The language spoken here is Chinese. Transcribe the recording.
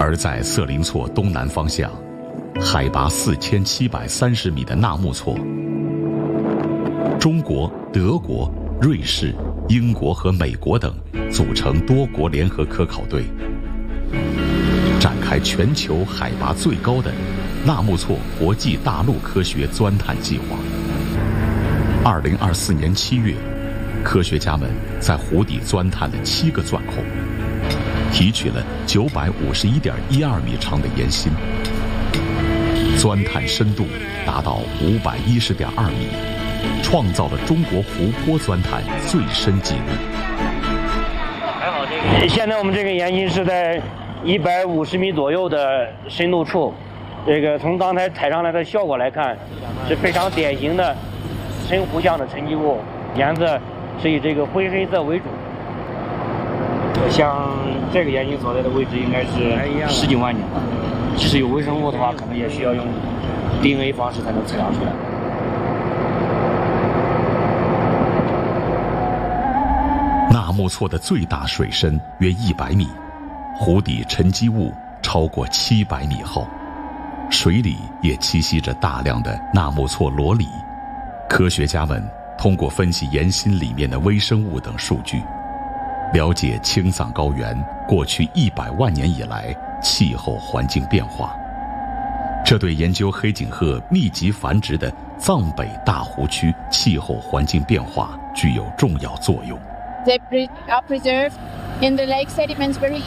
而在色林错东南方向，海拔4730米的纳木错，中国、德国、瑞士、英国和美国等组成多国联合科考队，展开全球海拔最高的纳木错国际大陆科学钻探计划。2024年7月，科学家们在湖底钻探了7个钻孔，提取了951.12米长的岩芯，钻探深度达到510.2米，创造了中国湖泊钻探最深纪录。 现在我们这个岩芯是在150米左右的深度处，这个从刚才采上来的效果来看，是非常典型的深湖相的沉积物，颜色是以这个灰黑色为主。像这个岩芯所在的位置应该是10几万年，即使有微生物的话，可能也需要用 DNA 方式才能测量出来。 纳木错的最大水深约100米，湖底沉积物超过700米厚，水里也栖息着大量的纳木错裸鲤。科学家们通过分析岩芯里面的微生物等数据，了解青藏高原过去100万年以来气候环境变化，这对研究黑颈鹤密集繁殖的藏北大湖区气候环境变化具有重要作用。 They are preserved in the lake sediments very